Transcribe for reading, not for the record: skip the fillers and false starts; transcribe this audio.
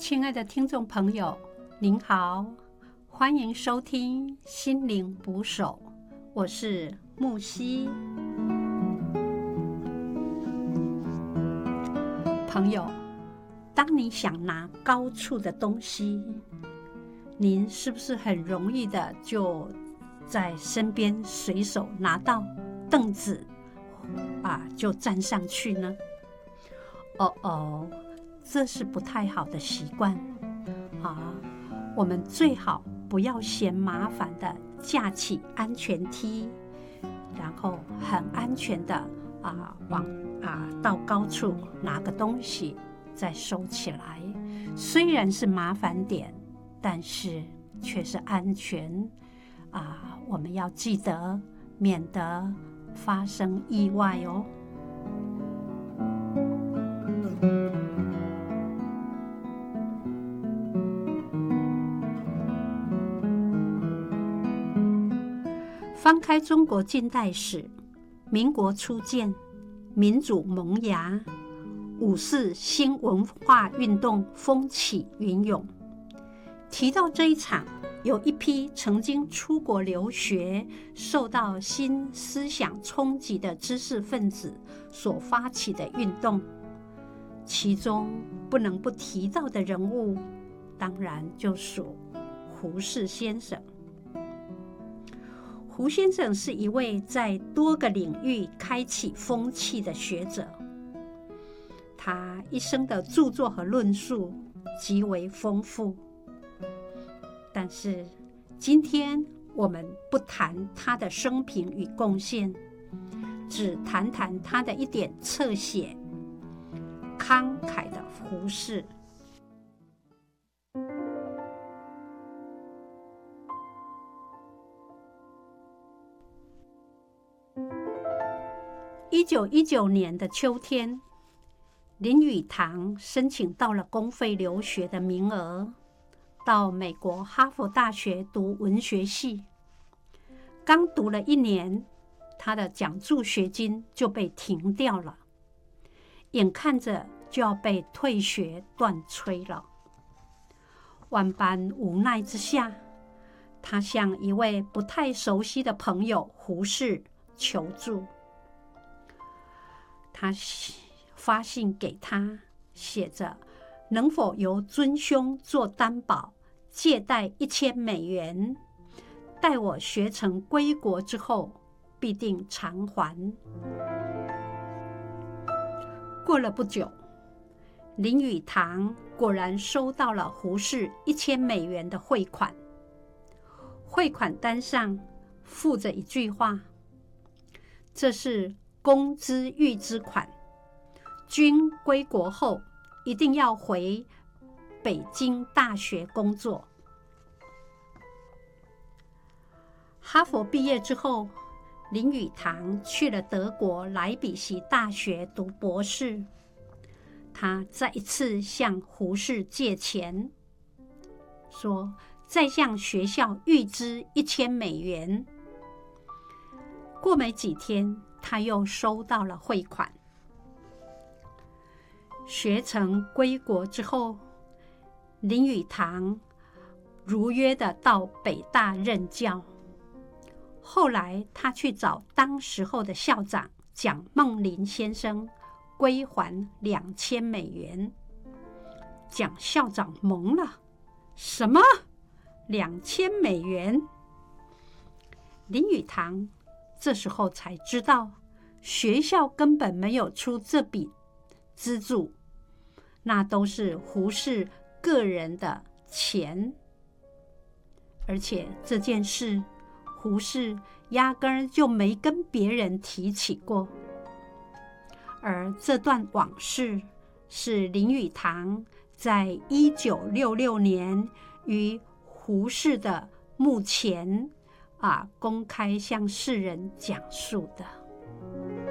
亲爱的听众朋友，您好，欢迎收听心灵捕手，我是木西。朋友，当你想拿高处的东西，您是不是很容易的就在身边随手拿到凳子就站上去呢？这是不太好的习惯我们最好不要嫌麻烦的架起安全梯，然后很安全的到高处拿个东西再收起来。虽然是麻烦点，但是却是安全我们要记得，免得发生意外哦。翻开中国近代史，民国初建，民主萌芽，5·4新文化运动风起云涌。提到这一场有一批曾经出国留学、受到新思想冲击的知识分子所发起的运动，其中不能不提到的人物，当然就属胡适先生。胡先生是一位在多个领域开启风气的学者，他一生的著作和论述极为丰富。但是今天我们不谈他的生平与贡献，只谈谈他的一点侧写，慷慨的胡适。1919年的秋天，林语堂申请到了公费留学的名额，到美国哈佛大学读文学系。刚读了1年，他的奖助学金就被停掉了，眼看着就要被退学断炊了。万般无奈之下，他向一位不太熟悉的朋友胡适求助。他发信给他，写着能否由尊兄做担保，借贷$1000，待我学成归国之后必定偿还。过了不久，林语堂果然收到了胡适$1000的汇款，汇款单上附着一句话：这是公之预支款，君归国后一定要回北京大学工作。哈佛毕业之后，林语堂去了德国莱比锡大学读博士。他再一次向胡适借钱，说再向学校预支$1000。过没几天，他又收到了汇款。学成归国之后，林语堂如约的到北大任教。后来他去找当时候的校长蒋梦麟先生归还$2000。蒋校长懵了，什么$2000？林语堂这时候才知道，学校根本没有出这笔资助，那都是胡适个人的钱，而且这件事胡适压根儿就没跟别人提起过。而这段往事是林语堂在1966年于胡适的墓前公开向世人讲述的。